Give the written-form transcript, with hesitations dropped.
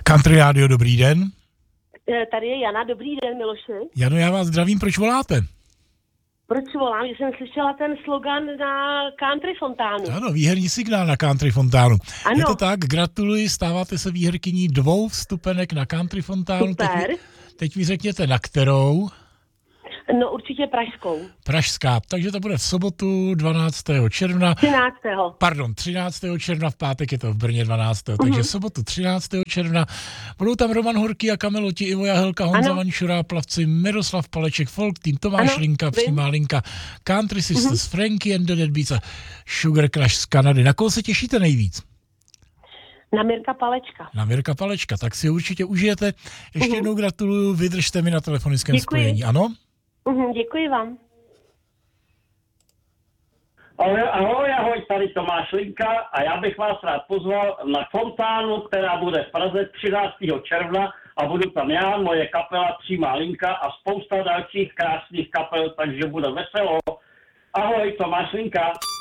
Country Radio, dobrý den. Tady je Jana, dobrý den, Miloši. Jano, já vás zdravím, proč voláte? Proč volám? Že jsem slyšela ten slogan na Country Fontánu. Ano, výherní signál na Country Fontánu. Ano. Je to tak, gratuluji, stáváte se výherkyní 2 vstupenek na Country Fontánu. Super. Teď mi řekněte, na kterou? No určitě pražskou. Pražská, takže to bude v sobotu 12. června. 13. Pardon, 13. června, v pátek je to v Brně 12. Takže v sobotu 13. června budou tam Roman Horký a Kameloti, Ivo Jahelka, Honza Vančura, plavci Miroslav Paleček, Folk Team, Tomáš Linka, Přímá linka, Country Sisters, Frankie and the Dead Beats a Sugar Crush z Kanady. Na koho se těšíte nejvíc? Na Mirka Palečka. Na Mirka Palečka, tak si ho určitě užijete. Ještě jednou gratuluju, vydržte mi na telefonickém spojení, ano? Děkuji vám. Ahoj, tady Tomáš Linka a já bych vás rád pozval na fontánu, která bude v Praze 13. června a budu tam já, moje kapela Přímá linka a spousta dalších krásných kapel, takže bude veselo. Ahoj, Tomáš Linka.